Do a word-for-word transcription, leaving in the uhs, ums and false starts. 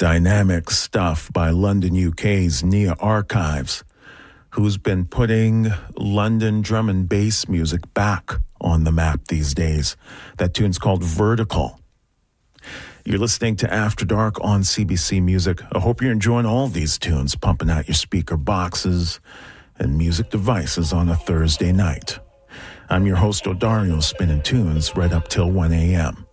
Dynamic stuff by London, U K's Nia Archives, who's been putting London drum and bass music back on the map these days. That tune's called Vertical. You're listening to After Dark on C B C Music. I hope you're enjoying all these tunes, pumping out your speaker boxes and music devices on a Thursday night. I'm your host, Odario, spinning tunes right up till one a.m.